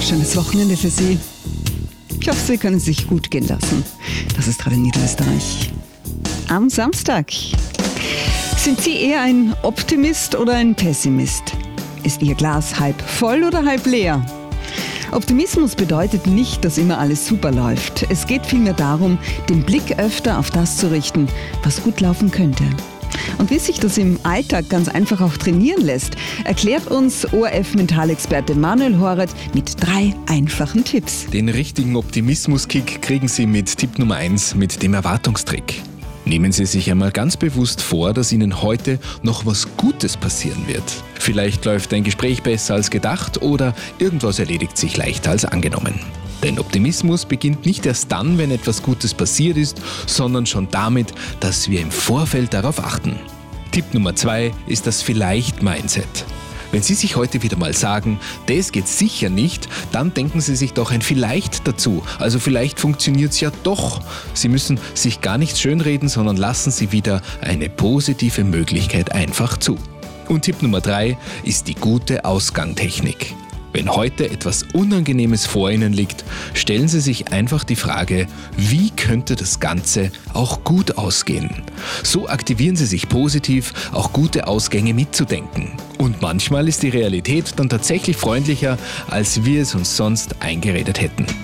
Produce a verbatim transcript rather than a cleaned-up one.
schönes Wochenende für Sie. Ich hoffe, Sie können es sich gut gehen lassen. Das ist gerade in Niederösterreich. Am Samstag. Sind Sie eher ein Optimist oder ein Pessimist? Ist Ihr Glas halb voll oder halb leer? Optimismus bedeutet nicht, dass immer alles super läuft. Es geht vielmehr darum, den Blick öfter auf das zu richten, was gut laufen könnte. Und wie sich das im Alltag ganz einfach auch trainieren lässt, erklärt uns O R F-Mentalexperte Manuel Horath mit drei einfachen Tipps. Den richtigen Optimismus-Kick kriegen Sie mit Tipp Nummer eins, mit dem Erwartungstrick. Nehmen Sie sich einmal ganz bewusst vor, dass Ihnen heute noch was Gutes passieren wird. Vielleicht läuft ein Gespräch besser als gedacht oder irgendwas erledigt sich leichter als angenommen. Denn Optimismus beginnt nicht erst dann, wenn etwas Gutes passiert ist, sondern schon damit, dass wir im Vorfeld darauf achten. Tipp Nummer zwei ist das Vielleicht-Mindset. Wenn Sie sich heute wieder mal sagen, das geht sicher nicht, dann denken Sie sich doch ein Vielleicht dazu. Also vielleicht funktioniert es ja doch. Sie müssen sich gar nichts schönreden, sondern lassen Sie wieder eine positive Möglichkeit einfach zu. Und Tipp Nummer drei ist die gute Ausgangtechnik. Wenn heute etwas Unangenehmes vor Ihnen liegt, stellen Sie sich einfach die Frage, wie könnte das Ganze auch gut ausgehen? So aktivieren Sie sich positiv, auch gute Ausgänge mitzudenken. Und manchmal ist die Realität dann tatsächlich freundlicher, als wir es uns sonst eingeredet hätten.